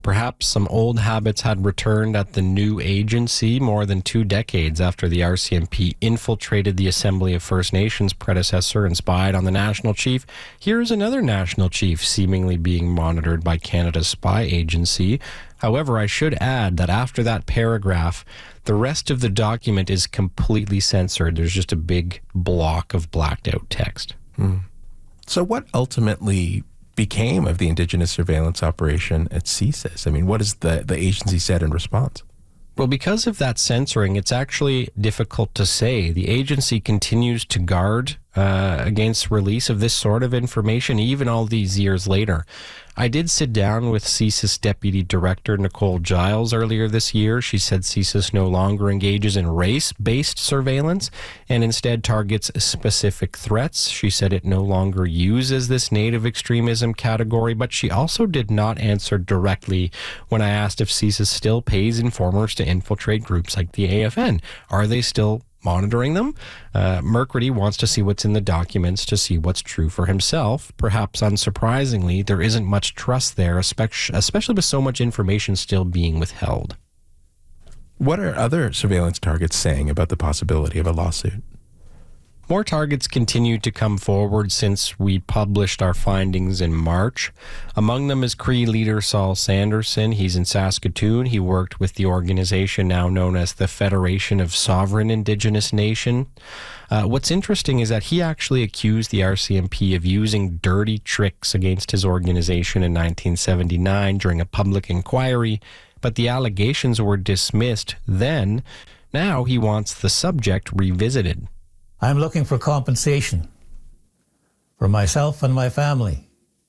Perhaps some old habits had returned at the new agency more than 2 decades after the RCMP infiltrated the Assembly of First Nations predecessor and spied on the national chief. Here's another national chief seemingly being monitored by Canada's spy agency. However, I should add that after that paragraph, the rest of the document is completely censored. There's just a big block of blacked out text. So what ultimately became of the Indigenous surveillance operation at CSIS? I mean, what has the agency said in response? Well, because of that censoring, it's actually difficult to say. The agency continues to guard against release of this sort of information, even all these years later. I did sit down with CSIS Deputy Director Nicole Giles earlier this year. She said CSIS no longer engages in race-based surveillance and instead targets specific threats. She said it no longer uses this native extremism category, but she also did not answer directly when I asked if CSIS still pays informers to infiltrate groups like the AFN. Are they still monitoring them? McCready wants to see what's in the documents to see what's true for himself. Perhaps unsurprisingly, there isn't much trust there, especially with so much information still being withheld. What are other surveillance targets saying about the possibility of a lawsuit? More targets continue to come forward since we published our findings in March. Among them is Cree leader Saul Sanderson. He's in Saskatoon. He worked with the organization now known as the Federation of Sovereign Indigenous Nation. What's interesting is that he actually accused the RCMP of using dirty tricks against his organization in 1979 during a public inquiry, but the allegations were dismissed then. Now he wants the subject revisited. I'm looking for compensation for myself and my family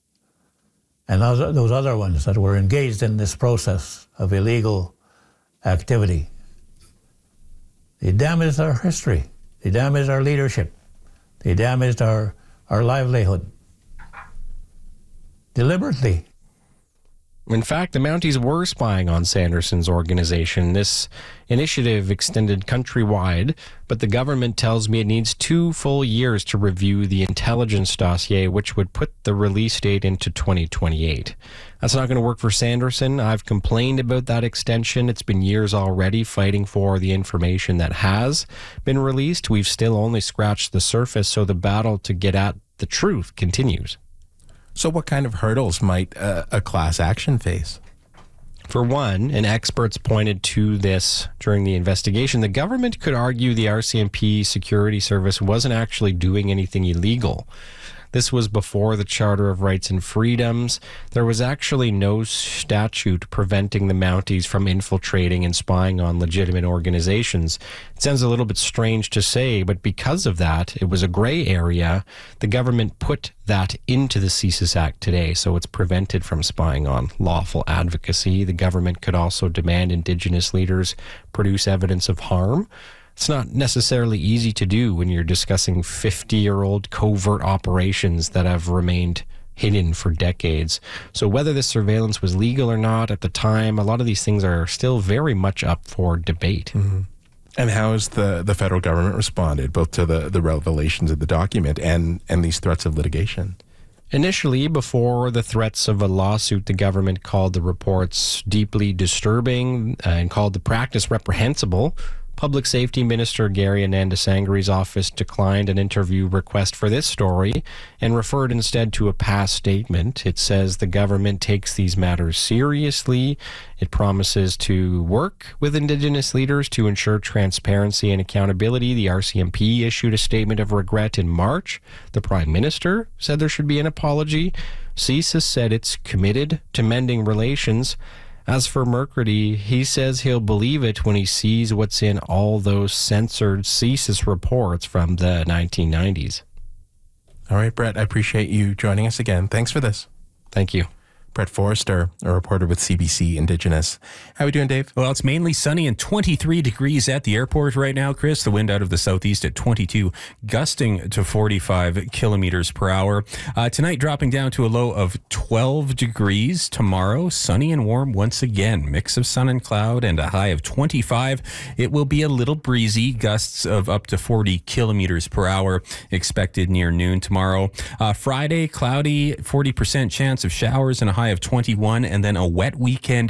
and those other ones that were engaged in this process of illegal activity. They damaged our history. They damaged our leadership. They damaged our livelihood. Deliberately. In fact, the Mounties were spying on Sanderson's organization. This initiative extended countrywide, but the government tells me it needs 2 full years to review the intelligence dossier, which would put the release date into 2028. That's not going to work for Sanderson. I've complained about that extension. It's been years already fighting for the information that has been released. We've still only scratched the surface, so the battle to get at the truth continues. So what kind of hurdles might a class action face? For one, and experts pointed to this during the investigation, the government could argue the RCMP security service wasn't actually doing anything illegal. This was before the Charter of Rights and Freedoms. There was actually no statute preventing the Mounties from infiltrating and spying on legitimate organizations. It sounds a little bit strange to say, but because of that, it was a gray area. The government put that into the CSIS Act today, so it's prevented from spying on lawful advocacy. The government could also demand Indigenous leaders produce evidence of harm. It's not necessarily easy to do when you're discussing 50-year-old covert operations that have remained hidden for decades. So whether this surveillance was legal or not at the time, a lot of these things are still very much up for debate. Mm-hmm. And how has the federal government responded, both to the revelations of the document and these threats of litigation? Initially, before the threats of a lawsuit, the government called the reports deeply disturbing and called the practice reprehensible. Public Safety Minister Gary Anandasangri's office declined an interview request for this story and referred instead to a past statement. It says the government takes these matters seriously. It promises to work with Indigenous leaders to ensure transparency and accountability. The RCMP issued a statement of regret in March. The Prime Minister said there should be an apology. CSIS said it's committed to mending relations. As for McCready, he says he'll believe it when he sees what's in all those censored CSIS reports from the 1990s. All right, Brett, I appreciate you joining us again. Thanks for this. Thank you. Brett Forrester, a reporter with CBC Indigenous. How are we doing, Dave? Well, it's mainly sunny and 23 degrees at the airport right now, Chris. The wind out of the southeast at 22, gusting to 45 kilometers per hour. Tonight, dropping down to a low of 12 degrees. Tomorrow, sunny and warm once again. Mix of sun and cloud and a high of 25. It will be a little breezy, gusts of up to 40 kilometers per hour expected near noon tomorrow. Friday, cloudy, 40% chance of showers and a high of 21, and then a wet weekend